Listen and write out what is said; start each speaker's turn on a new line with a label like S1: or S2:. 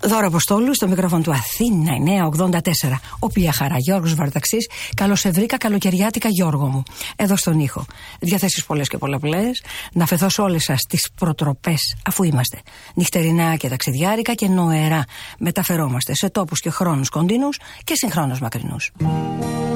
S1: Δώρα Αποστόλου, στο μικρόφωνο του Αθήνα 984. Όποια χαρά, Γιώργος Βαρδαξής. Καλώς σε βρήκα καλοκαιριάτικα, Γιώργο μου. Εδώ στον ήχο. Διαθέσεις πολλές και πολλαπλές. Να φεθώ σε όλες σας τις προτροπές, αφού είμαστε νυχτερινά και ταξιδιάρικα και νοερά. Μεταφερόμαστε σε τόπους και χρόνους κοντινούς και συγχρόνως μακρινούς.